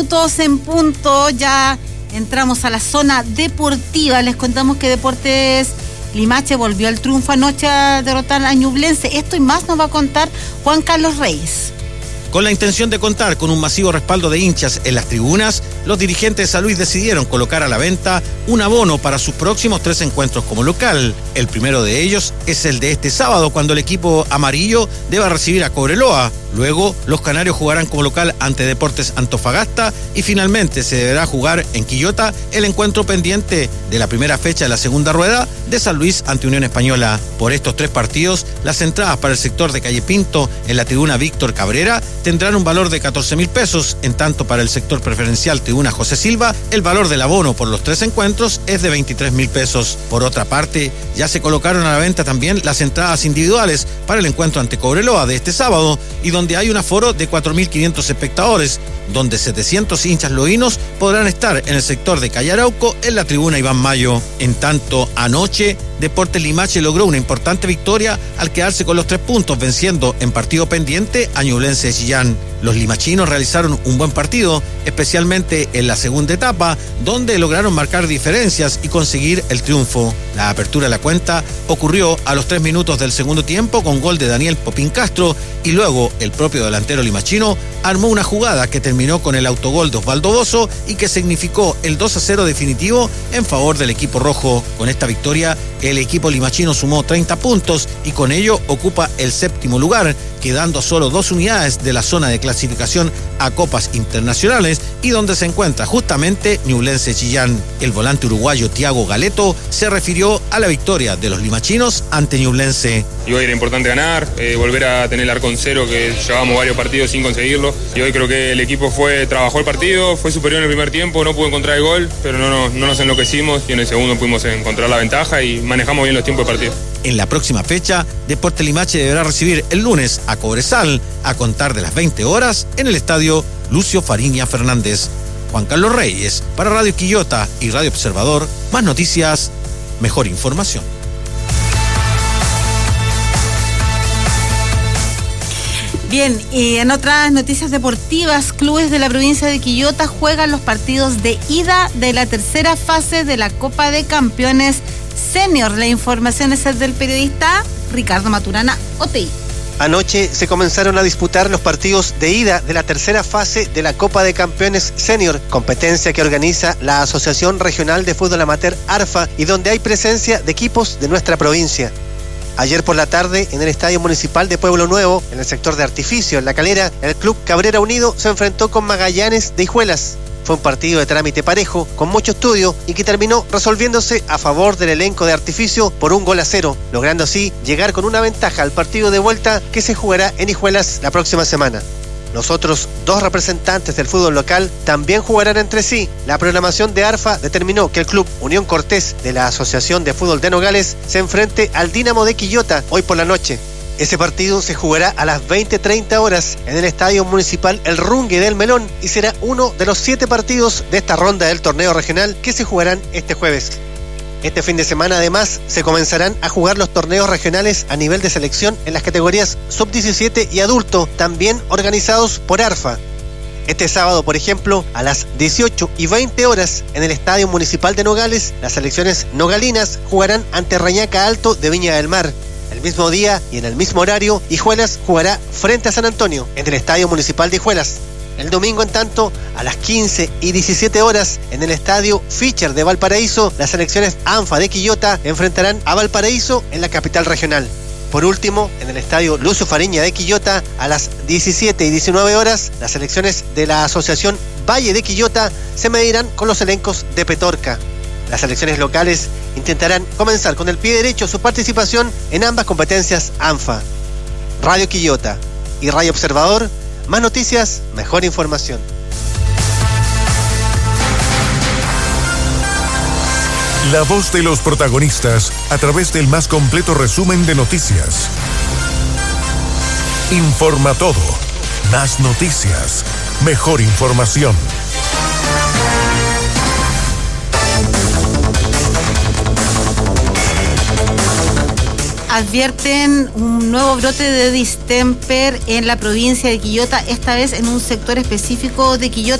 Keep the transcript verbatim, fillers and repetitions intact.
minutos en punto, ya entramos a la zona deportiva. Les contamos que Deportes Limache volvió al triunfo anoche a derrotar a Ñublense. Esto y más nos va a contar Juan Carlos Reyes. Con la intención de contar con un masivo respaldo de hinchas en las tribunas, los dirigentes de San Luis decidieron colocar a la venta un abono para sus próximos tres encuentros como local. El primero de ellos es el de este sábado, cuando el equipo amarillo deba recibir a Cobreloa. Luego, los canarios jugarán como local ante Deportes Antofagasta y finalmente se deberá jugar en Quillota el encuentro pendiente de la primera fecha de la segunda rueda de San Luis ante Unión Española. Por estos tres partidos, las entradas para el sector de Calle Pinto en la tribuna Víctor Cabrera tendrán un valor de catorce mil pesos, en tanto para el sector preferencial tribuna José Silva, el valor del abono por los tres encuentros es de veintitrés mil pesos. Por otra parte, ya se colocaron a la venta también las entradas individuales para el encuentro ante Cobreloa de este sábado, y donde hay un aforo de cuatro mil quinientos espectadores, donde setecientos hinchas loínos podrán estar en el sector de Calle Arauco en la tribuna Iván Mayo. En tanto, anoche, Deportes Limache logró una importante victoria al quedarse con los tres puntos, venciendo en partido pendiente a Ñublense de Chillán. Los limachinos realizaron un buen partido, especialmente en la segunda etapa, donde lograron marcar diferencias y conseguir el triunfo. La apertura de la cuenta ocurrió a los tres minutos del segundo tiempo con gol de Daniel Popín Castro, y luego el propio delantero limachino armó una jugada que terminó con el autogol de Osvaldo Bozo y que significó el dos a cero definitivo en favor del equipo rojo. Con esta victoria, el equipo limachino sumó treinta puntos y con ello ocupa el séptimo lugar, quedando a solo dos unidades de la zona de clasificación a copas internacionales, y donde se encuentra justamente Ñublense Chillán. El volante uruguayo Thiago Galeto se refirió a la victoria de los limachinos ante Ñublense. Y hoy era importante ganar, eh, volver a tener el arco en cero, que llevábamos varios partidos sin conseguirlo, y hoy creo que el equipo fue trabajó el partido, fue superior en el primer tiempo, no pudo encontrar el gol, pero no, no, no nos enloquecimos, y en el segundo pudimos encontrar la ventaja y manejamos bien los tiempos de partido. En la próxima fecha, Deportes Limache deberá recibir el lunes a Cobresal a contar de las veinte horas en el estadio Lucio Fariña Fernández. Juan Carlos Reyes, para Radio Quillota y Radio Observador. Más noticias, mejor información. Bien, y en otras noticias deportivas, clubes de la provincia de Quillota juegan los partidos de ida de la tercera fase de la Copa de Campeones Senior. La información es del periodista Ricardo Maturana, O T I. Anoche se comenzaron a disputar los partidos de ida de la tercera fase de la Copa de Campeones Senior, competencia que organiza la Asociación Regional de Fútbol Amateur ARFA y donde hay presencia de equipos de nuestra provincia. Ayer por la tarde, en el Estadio Municipal de Pueblo Nuevo, en el sector de Artificio, en La Calera, el Club Cabrera Unido se enfrentó con Magallanes de Hijuelas. Fue un partido de trámite parejo, con mucho estudio y que terminó resolviéndose a favor del elenco de Artificio por un gol a cero, logrando así llegar con una ventaja al partido de vuelta que se jugará en Hijuelas la próxima semana. Los otros dos representantes del fútbol local también jugarán entre sí. La programación de ARFA determinó que el club Unión Cortés de la Asociación de Fútbol de Nogales se enfrente al Dínamo de Quillota hoy por la noche. Ese partido se jugará a las veinte treinta horas en el Estadio Municipal El Rungue del Melón y será uno de los siete partidos de esta ronda del torneo regional que se jugarán este jueves. Este fin de semana además se comenzarán a jugar los torneos regionales a nivel de selección en las categorías sub diecisiete y adulto, también organizados por ARFA. Este sábado, por ejemplo, a las dieciocho y veinte horas en el Estadio Municipal de Nogales, las selecciones nogalinas jugarán ante Reñaca Alto de Viña del Mar. El mismo día y en el mismo horario, Hijuelas jugará frente a San Antonio en el Estadio Municipal de Hijuelas. El domingo, en tanto, a las quince y diecisiete horas, en el Estadio Fischer de Valparaíso, las selecciones ANFA de Quillota enfrentarán a Valparaíso en la capital regional. Por último, en el Estadio Lucio Fariña de Quillota, a las diecisiete y diecinueve horas, las selecciones de la Asociación Valle de Quillota se medirán con los elencos de Petorca. Las selecciones locales intentarán comenzar con el pie derecho su participación en ambas competencias ANFA. Radio Quillota y Radio Observador, más noticias, mejor información. La voz de los protagonistas a través del más completo resumen de noticias. Informa todo. Más noticias, mejor información. Advierten un nuevo brote de distemper en la provincia de Quillota, esta vez en un sector específico de Quillota.